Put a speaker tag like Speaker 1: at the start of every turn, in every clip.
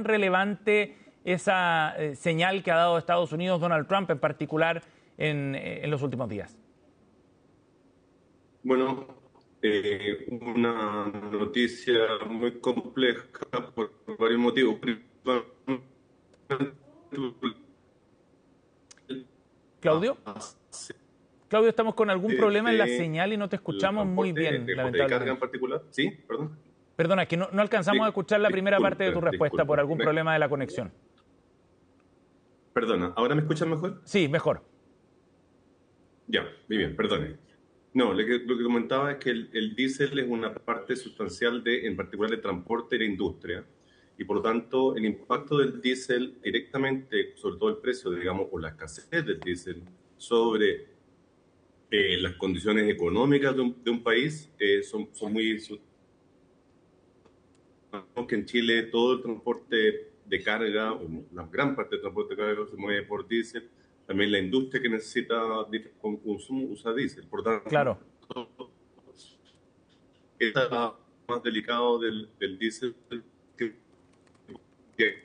Speaker 1: cuán relevante esa señal que ha dado Estados Unidos, Donald Trump en particular, en los últimos días?
Speaker 2: Bueno, una noticia muy compleja por varios motivos.
Speaker 1: Claudio, Claudio, estamos con algún problema en la
Speaker 2: De
Speaker 1: señal y no te
Speaker 2: el
Speaker 1: escuchamos muy
Speaker 2: transporte
Speaker 1: bien,
Speaker 2: de carga en
Speaker 1: lamentablemente.
Speaker 2: particular. Sí, perdón.
Speaker 1: Perdona, que no alcanzamos a escuchar la primera parte de tu respuesta por
Speaker 2: Disculpe.
Speaker 1: algún problema de la conexión.
Speaker 2: Perdona, ¿ahora me escuchan mejor?
Speaker 1: Sí, mejor.
Speaker 2: Ya, muy bien, perdone. No, lo que comentaba es que el diésel es una parte sustancial en particular, de transporte y de industria, y por lo tanto el impacto del diésel directamente, sobre todo el precio, digamos, o la escasez del diésel, sobre las condiciones económicas de un país, son muy... Que en Chile todo el transporte de carga, o la gran parte del transporte de carga se mueve por diésel. También la industria que necesita con consumo usa diésel. Por tanto,
Speaker 1: Claro.
Speaker 2: es más delicado del diésel que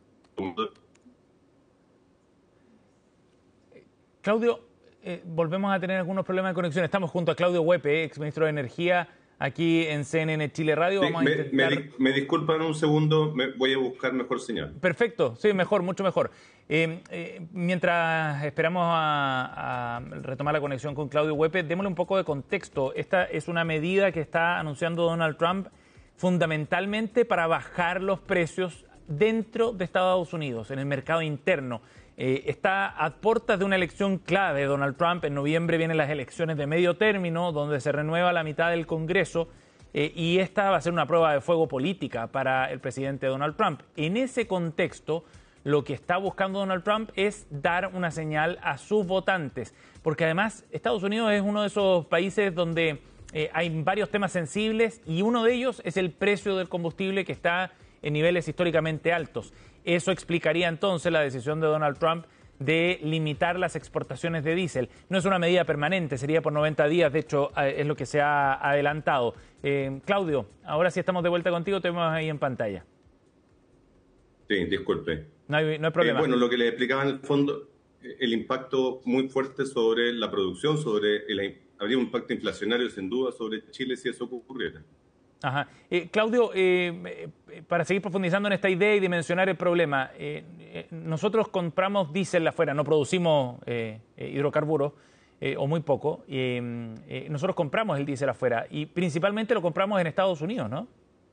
Speaker 1: Claudio, volvemos a tener algunos problemas de conexión. Estamos junto a Claudio Huepe, ex ministro de Energía, aquí en CNN Chile Radio.
Speaker 2: Sí,
Speaker 1: Vamos a intentar...
Speaker 2: me disculpan un segundo, voy a buscar mejor señal.
Speaker 1: Perfecto, sí, mejor, mucho mejor. Mientras esperamos a retomar la conexión con Claudio Huepe, démosle un poco de contexto. Esta es una medida que está anunciando Donald Trump fundamentalmente para bajar los precios dentro de Estados Unidos, en el mercado interno. Está a puertas de una elección clave. Donald Trump, en noviembre vienen las elecciones de medio término, donde se renueva la mitad del Congreso, y esta va a ser una prueba de fuego política para el presidente Donald Trump. En ese contexto, lo que está buscando Donald Trump es dar una señal a sus votantes, porque además Estados Unidos es uno de esos países donde hay varios temas sensibles, y uno de ellos es el precio del combustible, que está en niveles históricamente altos. Eso explicaría entonces la decisión de Donald Trump de limitar las exportaciones de diésel. No es una medida permanente, sería por 90 días, de hecho es lo que se ha adelantado. Claudio, ahora sí estamos de vuelta contigo, te vemos ahí en pantalla.
Speaker 2: Sí, disculpe.
Speaker 1: No hay problema.
Speaker 2: Bueno, lo que les explicaba en el fondo, el impacto muy fuerte sobre la producción, habría un impacto inflacionario sin duda sobre Chile si eso ocurriera.
Speaker 1: Ajá. Claudio, para seguir profundizando en esta idea y dimensionar el problema, nosotros compramos diésel afuera, no producimos hidrocarburos, o muy poco. Nosotros compramos el diésel afuera y principalmente lo compramos en Estados Unidos, ¿no?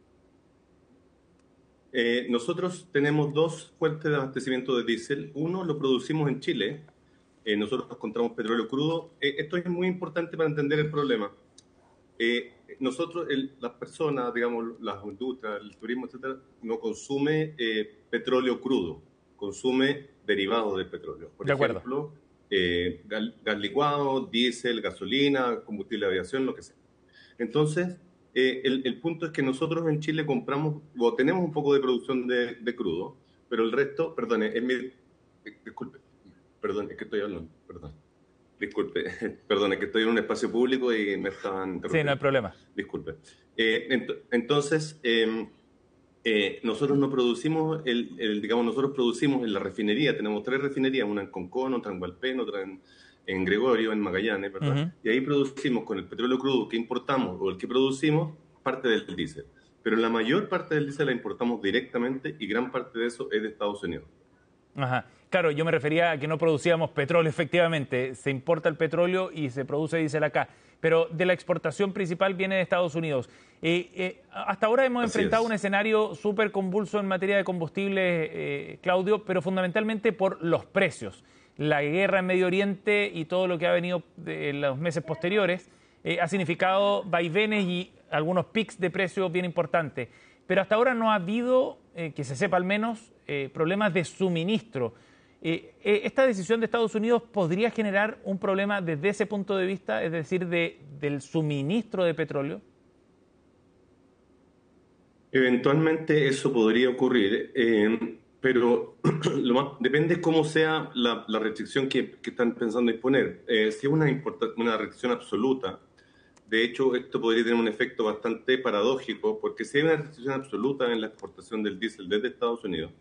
Speaker 2: Nosotros tenemos dos fuentes de abastecimiento de diésel. Uno lo producimos en Chile. Nosotros encontramos petróleo crudo. Esto es muy importante para entender el problema. Nosotros, las personas, digamos, las industrias, el turismo, etcétera, no consume petróleo crudo, consume derivados del petróleo. Por ejemplo, gas licuado, diésel, gasolina, combustible de aviación, lo que sea. Entonces, el punto es que nosotros en Chile compramos, o tenemos un poco de producción de crudo, pero el resto, perdone, disculpe, perdón, es que estoy hablando, perdón. Disculpe, perdón, es que estoy en un espacio público y me estaban interrumpiendo.
Speaker 1: Sí, no hay problema.
Speaker 2: Disculpe. Entonces, nosotros no producimos, digamos, nosotros producimos en la refinería, tenemos 3 refinerías, una en Concón, otra en Hualpén, otra en Gregorio, en Magallanes, ¿verdad? Y ahí producimos con el petróleo crudo que importamos o el que producimos parte del diésel. Pero la mayor parte del diésel la importamos directamente y gran parte de eso es de Estados Unidos.
Speaker 1: Ajá. Claro, yo me refería a que no producíamos petróleo, efectivamente. Se importa el petróleo y se produce diésel acá. Pero de la exportación principal viene de Estados Unidos. Hasta ahora hemos enfrentado un escenario súper convulso en materia de combustible, Claudio, pero fundamentalmente por los precios. La guerra en Medio Oriente y todo lo que ha venido en los meses posteriores ha significado vaivenes y algunos pics de precios bien importantes. Pero hasta ahora no ha habido, que se sepa al menos, problemas de suministro. ¿Esta decisión de Estados Unidos podría generar un problema desde ese punto de vista, es decir, del suministro de petróleo?
Speaker 2: Eventualmente eso podría ocurrir, pero depende cómo sea la restricción que están pensando imponer. Si es una restricción absoluta, de hecho esto podría tener un efecto bastante paradójico, porque si hay una restricción absoluta en la exportación del diésel desde Estados Unidos,